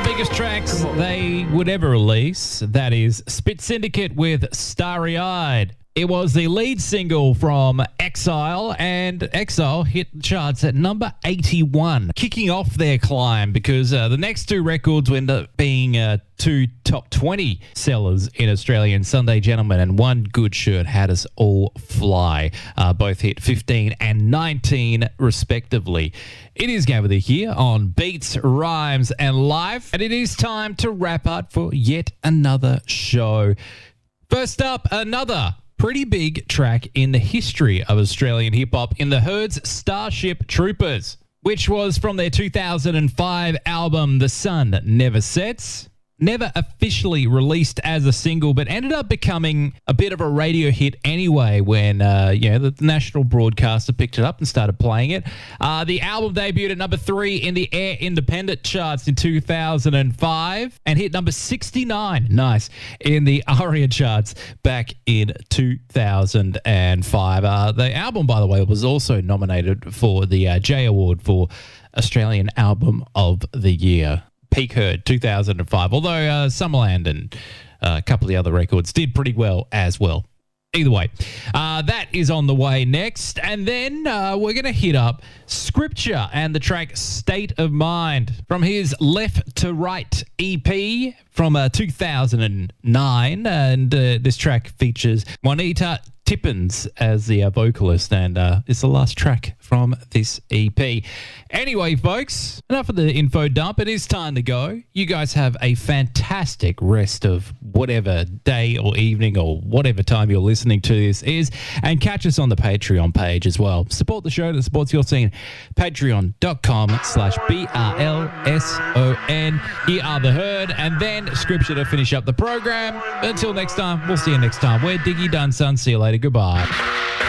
biggest tracks they would ever release. That is Spit Syndicate with Starry Eyed. It was the lead single from Exile, and Exile hit the charts at number 81, kicking off their climb because the next two records will end up being two top 20 sellers in Australian Sunday Gentlemen, and One Good Shirt Had Us All Fly. Both hit 15 and 19 respectively. It is Game of the Year on Beats, Rhymes and Life, and it is time to wrap up for yet another show. First up, another pretty big track in the history of Australian hip-hop in the Herd's Starship Troopers, which was from their 2005 album The Sun Never Sets. Never officially released as a single, but ended up becoming a bit of a radio hit anyway when the national broadcaster picked it up and started playing it. The album debuted at number 3 in the Air Independent charts in 2005 and hit number 69, nice, in the ARIA charts back in 2005. The album, by the way, was also nominated for the J Award for Australian Album of the Year. Peak Herd 2005, although Summerland and a couple of the other records did pretty well as well. Either way, that is on the way next. And then we're going to hit up Scripture and the track State of Mind from his Left to Right EP from 2009. And this track features Juanita Tippins as the vocalist, and it's the last track from this EP. Anyway, folks, enough of the info dump. It is time to go. You guys have a fantastic rest of whatever day or evening or whatever time you're listening to this is, and catch us on the Patreon page as well. Support the show that supports your scene. Patreon.com/BRLSON. Here are The Herd, and then Scripture to finish up the program. Until next time, we'll see you next time. We're Diggy Done Son. See you later. Goodbye.